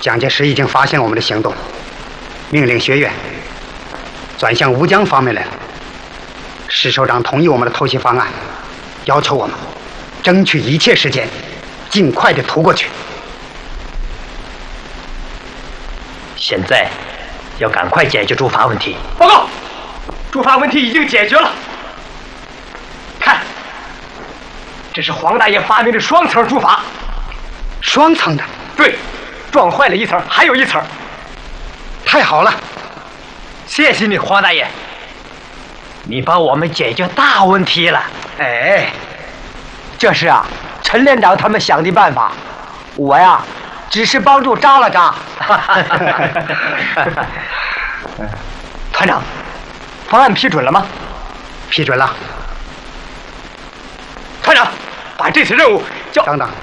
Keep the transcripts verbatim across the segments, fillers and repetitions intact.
蒋介石已经发现我们的行动，命令学员转向吴江方面来了。石首长同意我们的偷袭方案，要求我们争取一切时间，尽快的突过去。 现在要赶快解决驻法问题。 报告，驻法问题已经解决了。看，这是黄大爷发明的双层驻法。 双层的？ 对，撞坏了一层，还有一层。 太好了， 谢谢你，黄大爷，你帮我们解决大问题了。 哎，这是啊，陈连长他们想的办法，我呀，只是帮助扎了扎。团长，方案批准了吗？ 批准了。 团长，把这次任务交…… 等等，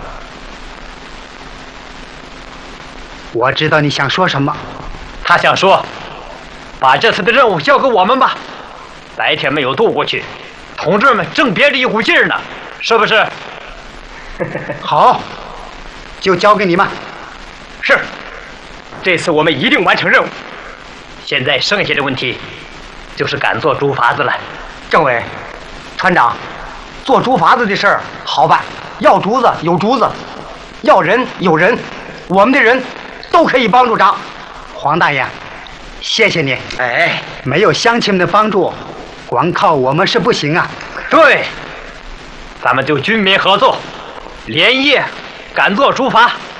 我知道你想说什么。 他想说，把这次的任务交给我们吧。白天没有渡过去，同志们正憋着一股劲儿呢，是不是？ 好，就交给你们。 是，这次我们一定完成任务。 现在剩下的问题就是赶做竹筏子了。 政委，团长，做竹筏子的事儿好办，要竹子有竹子，要人有人，我们的人都可以帮助张。 黄大爷，谢谢你。 哎， 没有乡亲们的帮助，光靠我们是不行啊。 对，咱们就军民合作，连夜赶做竹筏。